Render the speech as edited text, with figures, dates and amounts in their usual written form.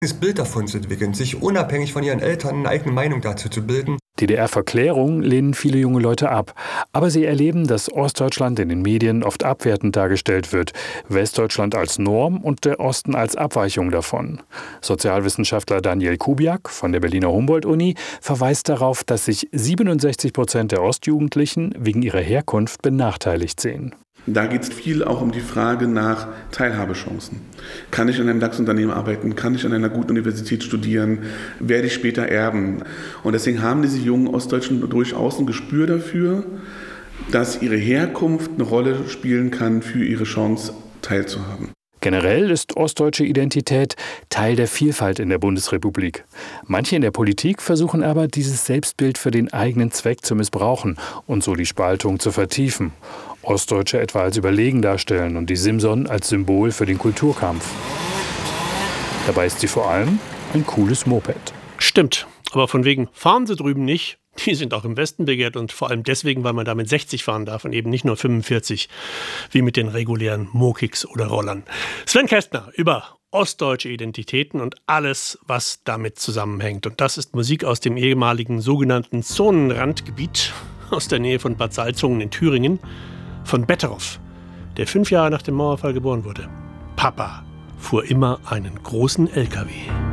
Das Bild davon zu entwickeln, sich unabhängig von ihren Eltern eine eigene Meinung dazu zu bilden. DDR-Verklärung lehnen viele junge Leute ab. Aber sie erleben, dass Ostdeutschland in den Medien oft abwertend dargestellt wird. Westdeutschland als Norm und der Osten als Abweichung davon. Sozialwissenschaftler Daniel Kubiak von der Berliner Humboldt-Uni verweist darauf, dass sich 67% der Ostjugendlichen wegen ihrer Herkunft benachteiligt sehen. Da geht es viel auch um die Frage nach Teilhabechancen. Kann ich in einem DAX-Unternehmen arbeiten? Kann ich an einer guten Universität studieren? Werde ich später erben? Und deswegen haben diese jungen Ostdeutschen durchaus ein Gespür dafür, dass ihre Herkunft eine Rolle spielen kann für ihre Chance, teilzuhaben. Generell ist ostdeutsche Identität Teil der Vielfalt in der Bundesrepublik. Manche in der Politik versuchen aber, dieses Selbstbild für den eigenen Zweck zu missbrauchen und so die Spaltung zu vertiefen. Ostdeutsche etwa als überlegen darstellen und die Simson als Symbol für den Kulturkampf. Dabei ist sie vor allem ein cooles Moped. Stimmt, aber von wegen fahren sie drüben nicht. Die sind auch im Westen begehrt und vor allem deswegen, weil man damit 60 fahren darf und eben nicht nur 45, wie mit den regulären Mokiks oder Rollern. Sven Kästner über ostdeutsche Identitäten und alles, was damit zusammenhängt. Und das ist Musik aus dem ehemaligen sogenannten Zonenrandgebiet aus der Nähe von Bad Salzungen in Thüringen von Betteroff, der 5 Jahre nach dem Mauerfall geboren wurde. Papa fuhr immer einen großen LKW.